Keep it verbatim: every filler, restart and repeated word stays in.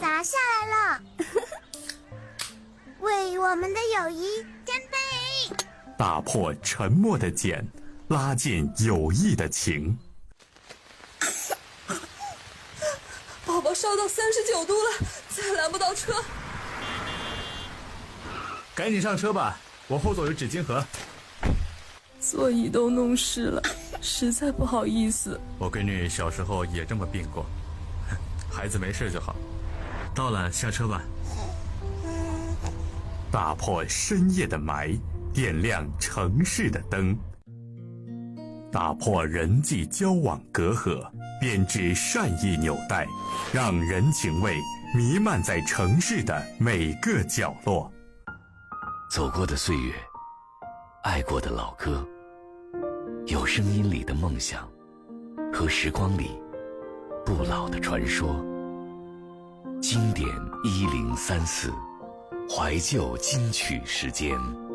拿下来了。为我们的友谊干杯！ 打破沉默的茧，拉近友谊的情。 宝宝烧到三十九度了，再拦不到车。 赶紧上车吧，我后座有纸巾盒。 座椅都弄湿了，实在不好意思。 我闺女小时候也这么病过，孩子没事就好。到了，下车吧。 打破深夜的霾，点亮城市的灯。打破人际交往隔阂，编织善意纽带，让人情味弥漫在城市的每个角落。 走过的岁月，爱过的老歌，有声音里的梦想，和时光里不老的传说。经典一零三四，怀旧金曲时间。